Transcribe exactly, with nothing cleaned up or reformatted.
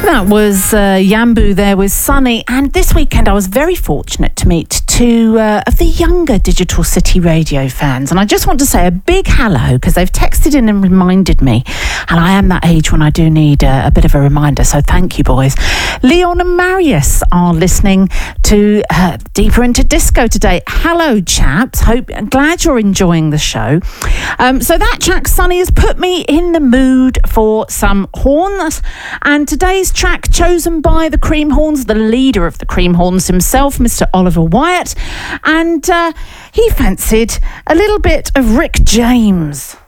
That was uh, Yambu there with Sunny, and this weekend I was very fortunate to meet two uh, of the younger Digital City Radio fans, and I just want to say a big hello because they've texted in and reminded me, and I am that age when I do need a, a bit of a reminder, so thank you boys. Leon and Marius are listening to uh, Deeper Into Disco today. Hello chaps, hope I'm glad you're enjoying the show. Um, so that track Sunny has put me in the mood for some horns, and today's track chosen by the Creamhorns, the leader of the Creamhorns himself, Mister Oliver Wyatt, and uh, he fancied a little bit of Rick James.